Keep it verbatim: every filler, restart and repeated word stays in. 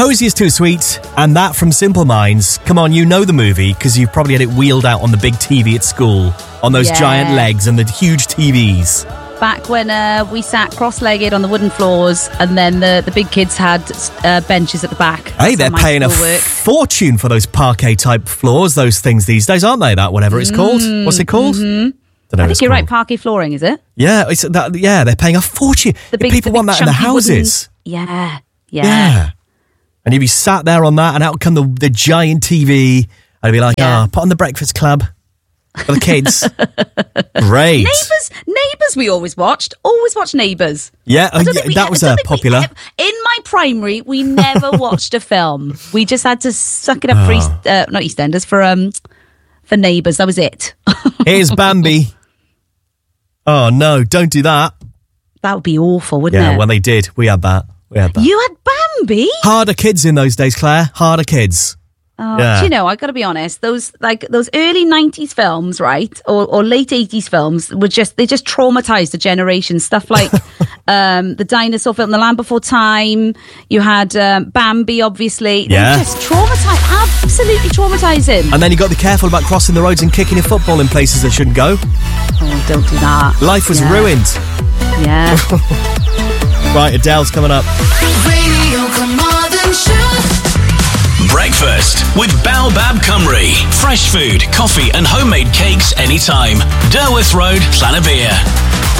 Hosey's Too Sweet, and that from Simple Minds. Come on, you know the movie, because you've probably had it wheeled out on the big T V at school, on those Yeah. giant legs and the huge T Vs. Back when uh, we sat cross-legged on the wooden floors, and then the, the big kids had uh, benches at the back. Hey, That's they're how my paying a school worked. fortune for those parquet-type floors, those things these days, aren't they? That, whatever it's called. What's it called? Mm-hmm. Don't know I what it's think you're right, called. parquet flooring, is it? Yeah, it's that, yeah, they're paying a fortune. The big, People the big want that in the chunky houses. Wooden... Yeah, yeah. Yeah. And you'd be sat there on that, and out come the, the giant T V. I'd be like, ah, Yeah. oh, put on the Breakfast Club for the kids. Great. Neighbours, Neighbours we always watched. Always watched Neighbours. Yeah, I uh, don't yeah think we that ever- was I don't uh, think we popular. ever- in my primary, we never watched a film. We just had to suck it up for Oh. East, uh, not EastEnders, for um, for Neighbours. That was it. Here's Bambi. Oh, no, don't do that. That would be awful, wouldn't Yeah, it? well, they did. We had that. We had that. You had Bambi? Harder kids in those days, Claire. Harder kids. Oh, Yeah. do you know, I got to be honest, those like those early nineties films, right, or, or late eighties films were just, they just traumatized a generation. Stuff like um, the dinosaur film, The Land Before Time. You had um, Bambi, obviously. They Yeah. were just traumatized, absolutely traumatizing. And then you got to be careful about crossing the roads and kicking your football in places that shouldn't go. Oh, don't do that. Life was Yeah. ruined. Yeah. Right, Adele's coming up. Radio Carmarthen Show. Breakfast with Baobab Cymru. Fresh food, coffee and homemade cakes anytime. Derwith Road, Llanybia.